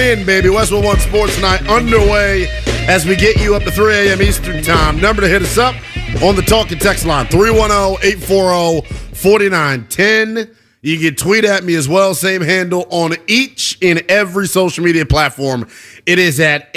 in, baby. Westwood One Sports Night underway as we get you up to 3 a.m. Eastern Time. Number to hit us up on the talk and text line, 310-840-4910. You can tweet at me as well. Same handle on each and every social media platform. It is at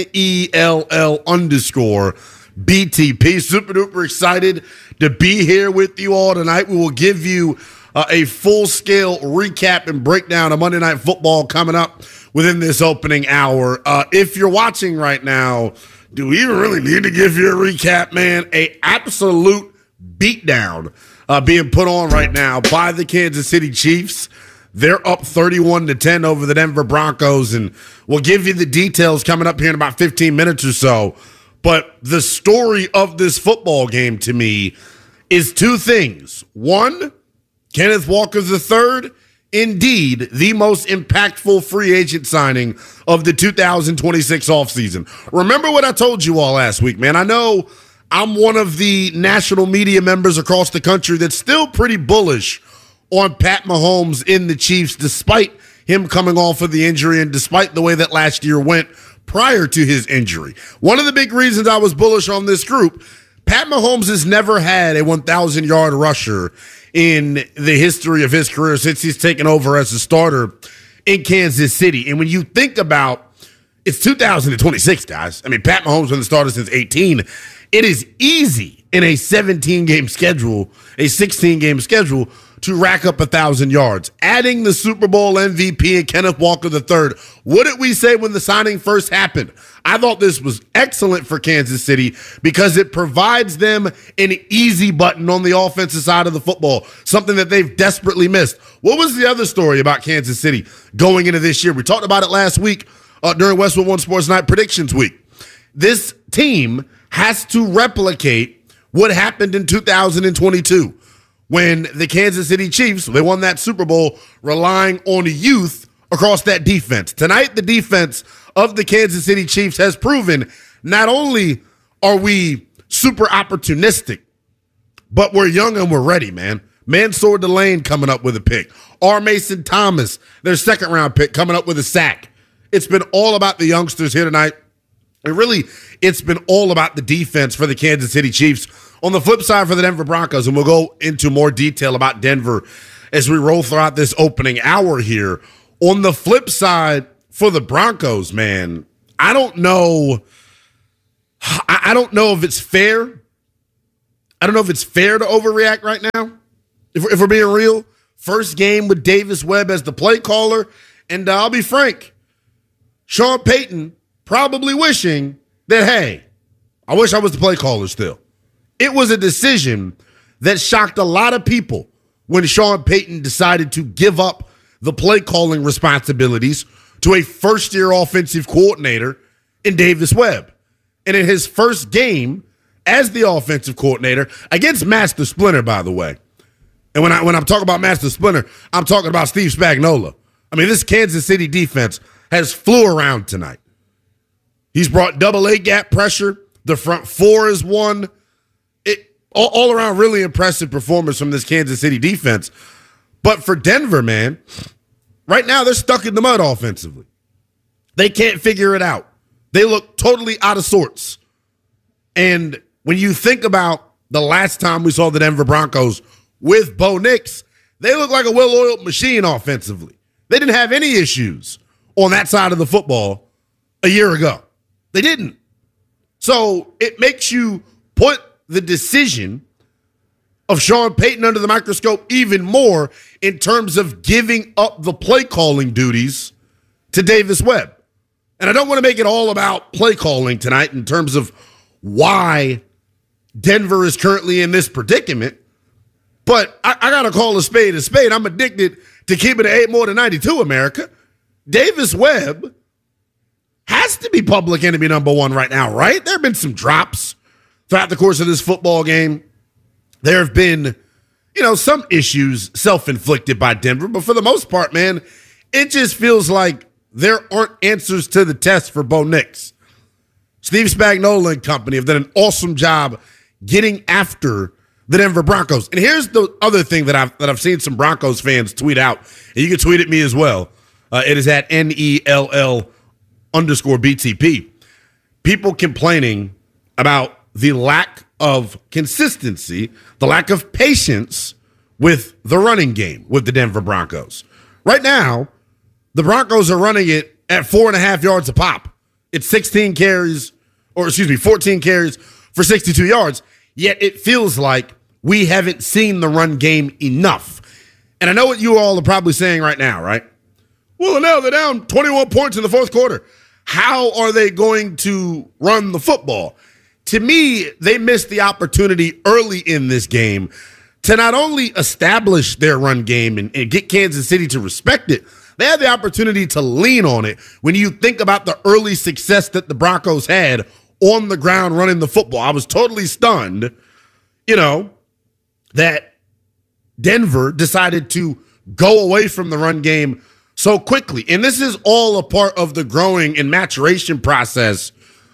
NELL_BTP. Super duper excited to be here with you all tonight. We will give you a full-scale recap and breakdown of Monday Night Football coming up within this opening hour. If you're watching right now, do we even really need to give you a recap, man? A absolute beatdown being put on right now by the Kansas City Chiefs. They're up 31-10 over the Denver Broncos, and we'll give you the details coming up here in about 15 minutes or so. But the story of this football game to me is two things. One, Kenneth Walker III, indeed the most impactful free agent signing of the 2026 offseason. Remember what I told you all last week, man. I know I'm one of the national media members across the country that's still pretty bullish on Pat Mahomes in the Chiefs, despite him coming off of the injury and despite the way that last year went prior to his injury. One of the big reasons I was bullish on this group, Pat Mahomes has never had a 1,000-yard rusher in the history of his career since he's taken over as a starter in Kansas City. And when you think about, it's 2026, guys. I mean, Pat Mahomes been the starter since 18. It is easy in a 17-game schedule, a 16-game schedule, to rack up 1,000 yards. Adding the Super Bowl MVP and Kenneth Walker III, what did we say when the signing first happened? I thought this was excellent for Kansas City because it provides them an easy button on the offensive side of the football, something that they've desperately missed. What was the other story about Kansas City going into this year? We talked about it last week during Westwood One Sports Night Predictions Week. This team has to replicate what happened in 2022 when the Kansas City Chiefs, they won that Super Bowl relying on youth across that defense. Tonight, the defense of the Kansas City Chiefs has proven not only are we super opportunistic, but we're young and we're ready, man. Mansour Delane coming up with a pick. R. Mason Thomas, their second-round pick, coming up with a sack. It's been all about the youngsters here tonight. And really, it's been all about the defense for the Kansas City Chiefs. On the flip side for the Denver Broncos, and we'll go into more detail about Denver as we roll throughout this opening hour here. On the flip side for the Broncos, man, I don't know if it's fair. I don't know if it's fair to overreact right now, if we're being real. First game with Davis Webb as the play caller, and I'll be frank, Sean Payton probably wishing that, hey, I wish I was the play caller still. It was a decision that shocked a lot of people when Sean Payton decided to give up the play calling responsibilities to a first-year offensive coordinator in Davis Webb. And in his first game as the offensive coordinator against Master Splinter, by the way. And when I'm talking about Master Splinter, I'm talking about Steve Spagnuolo. I mean, this Kansas City defense has flew around tonight. He's brought double A gap pressure. The front four is one. All around really impressive performance from this Kansas City defense. But for Denver, man, right now they're stuck in the mud offensively. They can't figure it out. They look totally out of sorts. And when you think about the last time we saw the Denver Broncos with Bo Nix, they look like a well-oiled machine offensively. They didn't have any issues on that side of the football a year ago. They didn't. So it makes you put the decision of Sean Payton under the microscope even more in terms of giving up the play calling duties to Davis Webb. And I don't want to make it all about play calling tonight in terms of why Denver is currently in this predicament, but I got to call a spade a spade. I'm addicted to keeping it 8 more than 92, America. Davis Webb has to be public enemy number one right now, right? There have been some drops throughout the course of this football game. There have been, some issues self-inflicted by Denver, but for the most part, man, it just feels like there aren't answers to the test for Bo Nix. Steve Spagnuolo and company have done an awesome job getting after the Denver Broncos. And here's the other thing that I've seen some Broncos fans tweet out, and you can tweet at me as well. It is at NELL underscore BTP. People complaining about the lack of consistency, the lack of patience with the running game with the Denver Broncos. Right now, the Broncos are running it at 4.5 yards a pop. It's 14 carries for 62 yards, yet it feels like we haven't seen the run game enough. And I know what you all are probably saying right now, right? Well, now they're down 21 points in the fourth quarter. How are they going to run the football? To me, they missed the opportunity early in this game to not only establish their run game and get Kansas City to respect it, they had the opportunity to lean on it when you think about the early success that the Broncos had on the ground running the football. I was totally stunned, that Denver decided to go away from the run game so quickly. And this is all a part of the growing and maturation process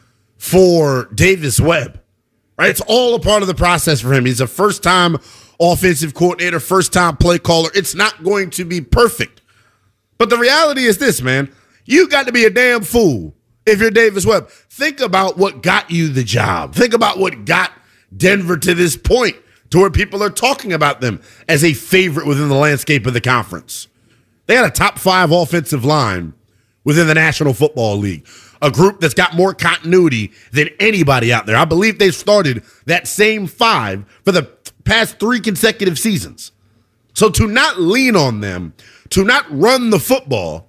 for Davis Webb, right? It's all a part of the process for him. He's a first-time offensive coordinator, first-time play caller. It's not going to be perfect. But the reality is this, man. You got to be a damn fool if you're Davis Webb. Think about what got you the job. Think about what got Denver to this point to where people are talking about them as a favorite within the landscape of the conference. They had a top 5 offensive line within the National Football League, a group that's got more continuity than anybody out there. I believe they've started that same 5 for the past 3 consecutive seasons. So to not lean on them, to not run the football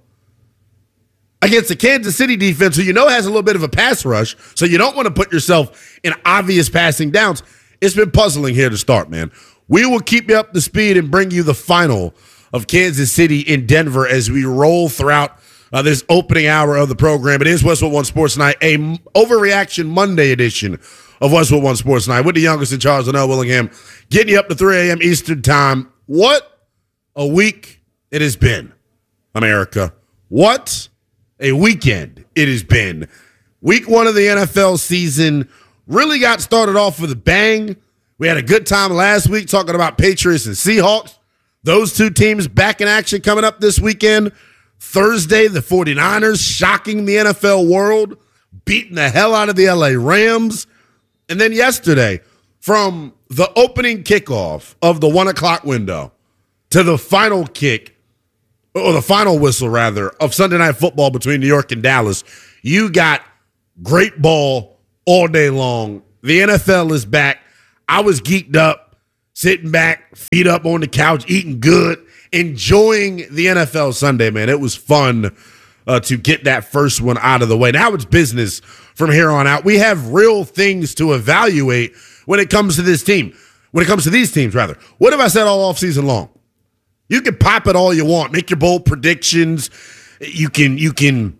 against the Kansas City defense, who has a little bit of a pass rush, so you don't want to put yourself in obvious passing downs, it's been puzzling here to start, man. We will keep you up to speed and bring you the final of Kansas City in Denver as we roll throughout this opening hour of the program. It is Westwood One Sports Night, a Overreaction Monday edition of Westwood One Sports Night with the youngest in charge, Linnell Willingham, getting you up to 3 a.m. Eastern Time. What a week it has been, America. What a weekend it has been. Week 1 of the NFL season really got started off with a bang. We had a good time last week talking about Patriots and Seahawks. Those 2 teams back in action coming up this weekend. Thursday, the 49ers shocking the NFL world, beating the hell out of the LA Rams. And then yesterday, from the opening kickoff of the 1 o'clock window to the final kick, or the final whistle, rather, of Sunday Night Football between New York and Dallas, you got great ball all day long. The NFL is back. I was geeked up, sitting back, feet up on the couch, eating good, enjoying the NFL Sunday, man. It was fun to get that first one out of the way. Now it's business from here on out. We have real things to evaluate when it comes to this team. When it comes to these teams, rather. What have I said all offseason long? You can pop it all you want. Make your bold predictions. You can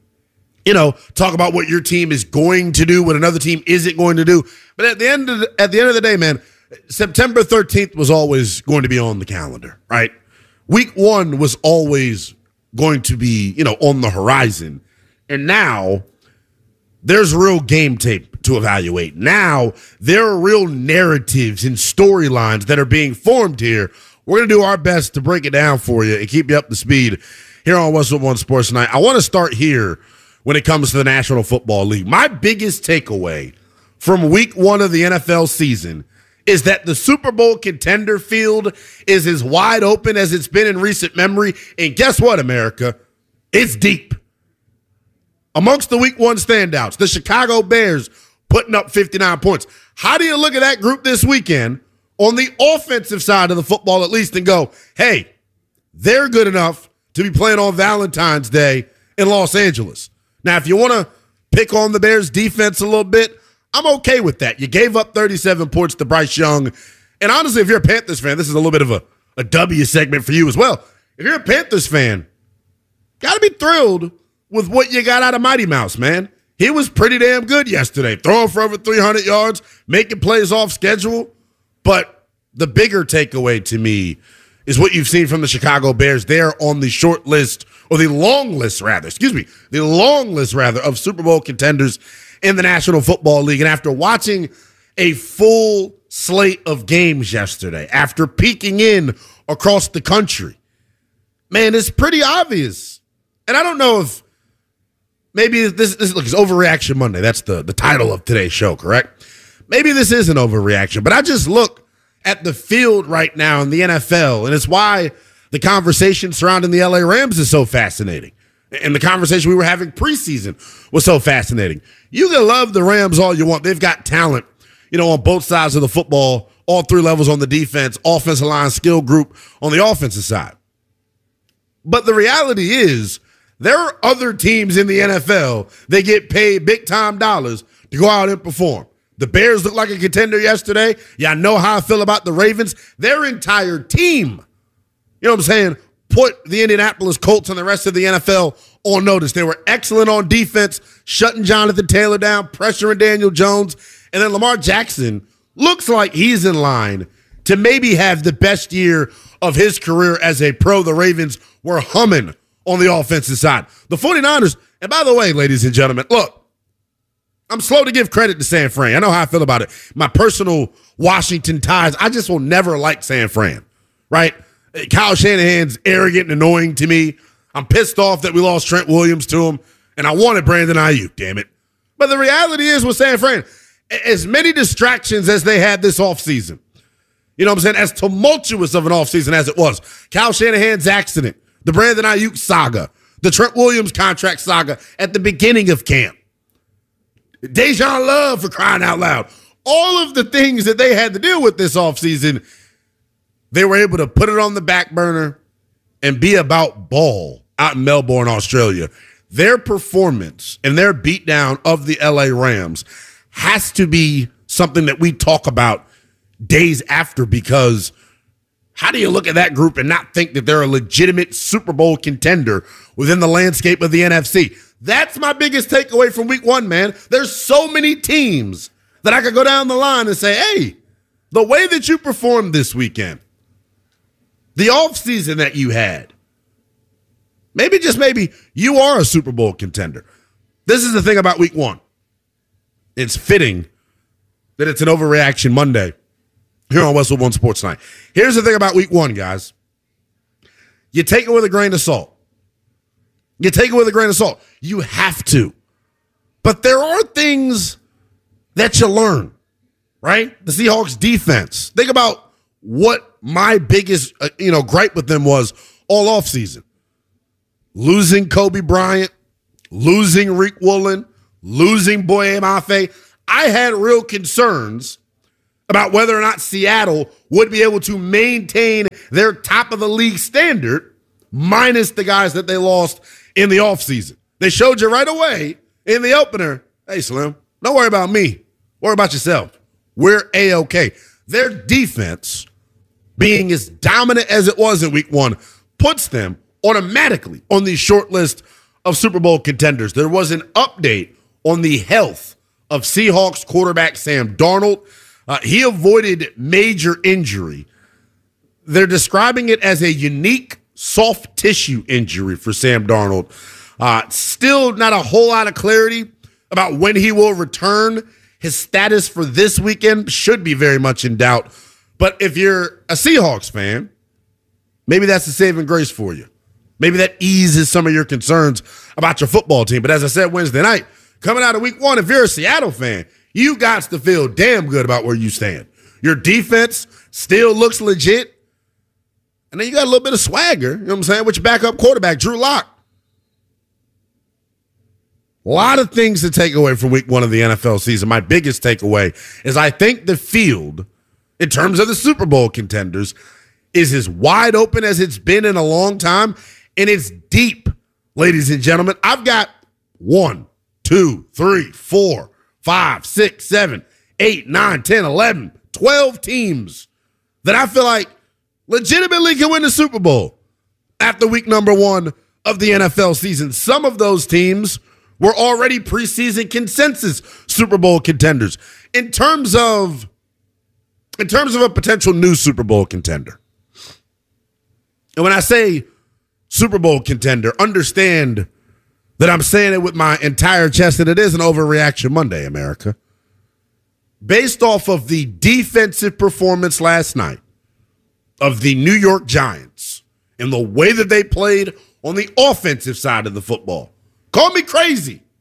talk about what your team is going to do, what another team isn't going to do. But at the end of the day, man, September 13th was always going to be on the calendar, right? Week 1 was always going to be, on the horizon. And now there's real game tape to evaluate. Now there are real narratives and storylines that are being formed here. We're going to do our best to break it down for you and keep you up to speed here on Westwood One Sports Night. I want to start here when it comes to the National Football League. My biggest takeaway from week 1 of the NFL season is that the Super Bowl contender field is as wide open as it's been in recent memory. And guess what, America? It's deep. Amongst the week 1 standouts, the Chicago Bears putting up 59 points. How do you look at that group this weekend on the offensive side of the football at least and go, hey, they're good enough to be playing on Valentine's Day in Los Angeles? Now, if you want to pick on the Bears defense a little bit, I'm okay with that. You gave up 37 points to Bryce Young. And honestly, if you're a Panthers fan, this is a little bit of a W segment for you as well. If you're a Panthers fan, got to be thrilled with what you got out of Mighty Mouse, man. He was pretty damn good yesterday, throwing for over 300 yards, making plays off schedule. But the bigger takeaway to me is what you've seen from the Chicago Bears. They're on the short list, or the long list, rather, of Super Bowl contenders in the National Football League. And after watching a full slate of games yesterday, after peeking in across the country, man, it's pretty obvious. And I don't know if maybe this look, it's Overreaction Monday. That's the title of today's show, correct? Maybe this is an overreaction, but I just look at the field right now in the NFL, and it's why the conversation surrounding the LA Rams is so fascinating. And the conversation we were having preseason was so fascinating. You can love the Rams all you want. They've got talent, on both sides of the football, all three levels on the defense, offensive line, skill group on the offensive side. But the reality is there are other teams in the NFL that get paid big-time dollars to go out and perform. The Bears looked like a contender yesterday. Y'all know how I feel about the Ravens. Their entire team, put the Indianapolis Colts and the rest of the NFL on notice. They were excellent on defense, shutting Jonathan Taylor down, pressuring Daniel Jones. And then Lamar Jackson looks like he's in line to maybe have the best year of his career as a pro. The Ravens were humming on the offensive side. The 49ers, and by the way, ladies and gentlemen, look, I'm slow to give credit to San Fran. I know how I feel about it. My personal Washington ties, I just will never like San Fran, right? Kyle Shanahan's arrogant and annoying to me. I'm pissed off that we lost Trent Williams to him, and I wanted Brandon Ayuk, damn it. But the reality is with San Fran, as many distractions as they had this offseason, as tumultuous of an offseason as it was, Kyle Shanahan's accident, the Brandon Ayuk saga, the Trent Williams contract saga at the beginning of camp, Dejan Love for crying out loud, all of the things that they had to deal with this offseason, they were able to put it on the back burner and be about ball out in Melbourne, Australia. Their performance and their beatdown of the LA Rams has to be something that we talk about days after, because how do you look at that group and not think that they're a legitimate Super Bowl contender within the landscape of the NFC? That's my biggest takeaway from week one, man. There's so many teams that I could go down the line and say, hey, the way that you performed this weekend, the offseason that you had, maybe, just maybe, you are a Super Bowl contender. This is the thing about week one. It's fitting that it's an Overreaction Monday here on Westwood One Sports Night. Here's the thing about week one, guys. You take it with a grain of salt. You take it with a grain of salt. You have to. But there are things that you learn, right? The Seahawks defense. Think about what my biggest, gripe with them was all offseason. Losing Kobe Bryant, losing Rick Woolen, losing Boye Mafe. I had real concerns about whether or not Seattle would be able to maintain their top of the league standard minus the guys that they lost in the offseason. They showed you right away in the opener, hey, Slim, don't worry about me. Worry about yourself. We're A-OK. Their defense, being as dominant as it was in week one, puts them automatically on the short list of Super Bowl contenders. There was an update on the health of Seahawks quarterback Sam Darnold. He avoided major injury. They're describing it as a unique soft tissue injury for Sam Darnold. Still not a whole lot of clarity about when he will return. His status for this weekend should be very much in doubt. But if you're a Seahawks fan, maybe that's the saving grace for you. Maybe that eases some of your concerns about your football team. But as I said Wednesday night, coming out of week one, if you're a Seattle fan, you got to feel damn good about where you stand. Your defense still looks legit. And then you got a little bit of swagger, you know what I'm saying, with your backup quarterback, Drew Lock. A lot of things to take away from week one of the NFL season. My biggest takeaway is I think the field, in terms of the Super Bowl contenders, is as wide open as it's been in a long time, and it's deep, ladies and gentlemen. I've got 1, 2, 3, 4, 5, 6, 7, 8, 9, 10, 11, 12 teams that I feel like legitimately can win the Super Bowl after week number one of the NFL season. Some of those teams were already preseason consensus Super Bowl contenders. In terms of a potential new Super Bowl contender, and when I say Super Bowl contender, understand that I'm saying it with my entire chest, and it is an Overreaction Monday, America. Based off of the defensive performance last night of the New York Giants and the way that they played on the offensive side of the football. Call me crazy.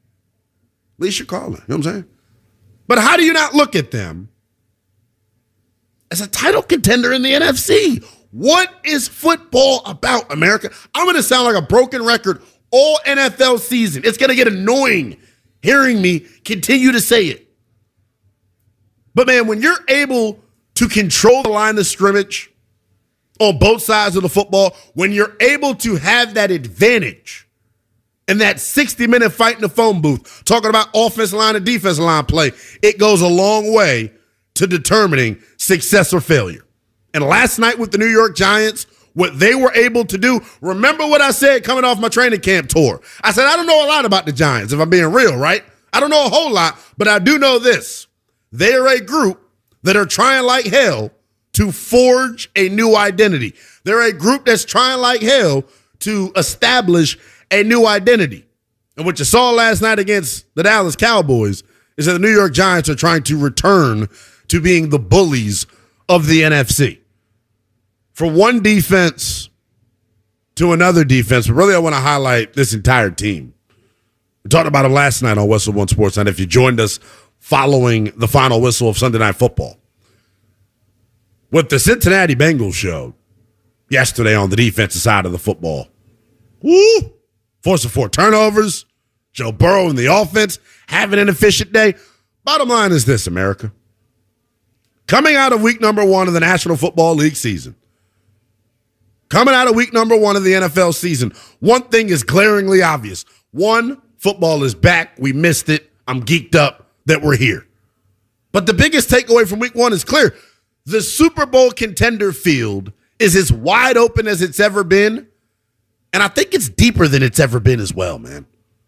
At least you're calling. You know what I'm saying? But how do you not look at them as a title contender in the NFC? What is football about, America? I'm going to sound like a broken record all NFL season. It's going to get annoying hearing me continue to say it. But, man, when you're able to control the line of scrimmage on both sides of the football, when you're able to have that advantage in that 60-minute fight in the phone booth, talking about offensive line and defensive line play, it goes a long way to determining success or failure. And last night with the New York Giants, what they were able to do, remember what I said coming off my training camp tour. I said, I don't know a lot about the Giants, if I'm being real, right? I don't know a whole lot, but I do know this. They are a group that are trying like hell to forge a new identity. They're a group that's trying like hell to establish a new identity. And what you saw last night against the Dallas Cowboys is that the New York Giants are trying to return to being the bullies of the NFC. From one defense to another defense, but really I want to highlight this entire team. We talked about it last night on Westwood One Sports Night if you joined us following the final whistle of Sunday Night Football. What the Cincinnati Bengals showed yesterday on the defensive side of the football. Woo! Forcing 4 turnovers. Joe Burrow in the offense having an efficient day. Bottom line is this, America. Coming out of week number 1 of the National Football League season, coming out of week number 1 of the NFL season, one thing is glaringly obvious. One, football is back. We missed it. I'm geeked up that we're here. But the biggest takeaway from week 1 is clear. The Super Bowl contender field is as wide open as it's ever been. And I think it's deeper than it's ever been as well, man.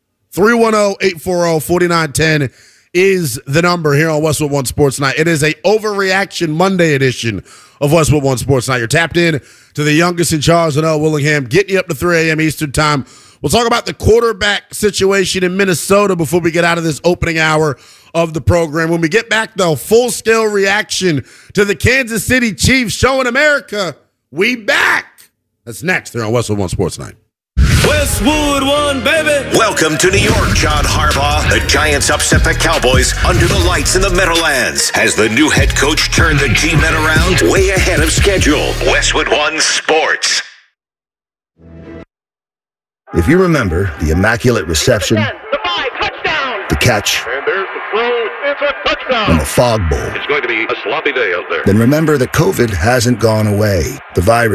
310-840-4910 is the number here on Westwood One Sports Night. It is a Overreaction Monday edition of Westwood One Sports Night. You're tapped in to the youngest in Charles and L. Willingham, getting you up to 3 a.m. Eastern time. We'll talk about the quarterback situation in Minnesota before we get out of this opening hour of the program. When we get back, though, full-scale reaction to the Kansas City Chiefs showing America we back. That's next here on Westwood One Sports Night. Westwood One, baby. Welcome to New York, John Harbaugh. The Giants upset the Cowboys under the lights in the Meadowlands. Has the new head coach turned the G-Men around? Way ahead of schedule. Westwood One Sports. If you remember the immaculate reception, the catch, and there's the throw. It's a touchdown. and the fog bowl, It's going to be a sloppy day out there. then remember that COVID hasn't gone away. The virus